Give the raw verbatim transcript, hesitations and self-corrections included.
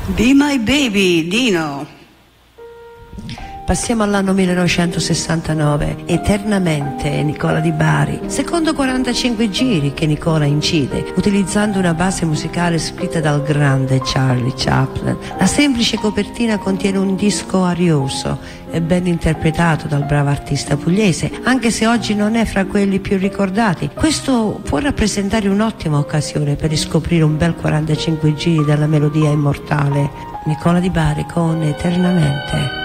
Be My Baby, Dino. Passiamo all'anno millenovecentosessantanove, Eternamente, Nicola Di Bari. Secondo quarantacinque giri che Nicola incide, utilizzando una base musicale scritta dal grande Charlie Chaplin. La semplice copertina contiene un disco arioso e ben interpretato dal bravo artista pugliese, anche se oggi non è fra quelli più ricordati. Questo può rappresentare un'ottima occasione per riscoprire un bel quarantacinque giri della melodia immortale. Nicola Di Bari con Eternamente.